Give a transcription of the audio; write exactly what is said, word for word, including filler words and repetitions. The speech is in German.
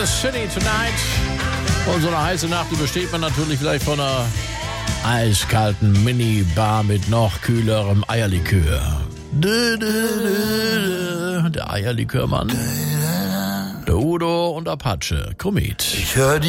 City Tonight. Und so eine heiße Nacht, die besteht man natürlich vielleicht von einer eiskalten Minibar mit noch kühlerem Eierlikör. Der Eierlikörmann. Der Udo und Apache. Komet. Ich hör die